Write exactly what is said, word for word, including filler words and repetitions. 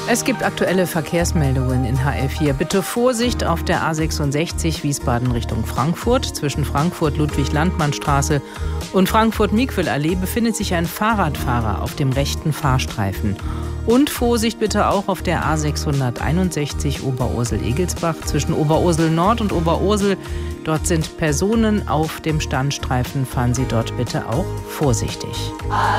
Es gibt aktuelle Verkehrsmeldungen in H R vier. Bitte Vorsicht auf der A sechsundsechzig Wiesbaden Richtung Frankfurt. Zwischen Frankfurt-Ludwig-Landmann-Straße und Frankfurt-Miquel-Allee befindet sich ein Fahrradfahrer auf dem rechten Fahrstreifen. Und Vorsicht bitte auch auf der A sechshunderteinundsechzig Oberursel-Egelsbach zwischen Oberursel Nord und Oberursel. Dort sind Personen auf dem Standstreifen. Fahren Sie dort bitte auch vorsichtig.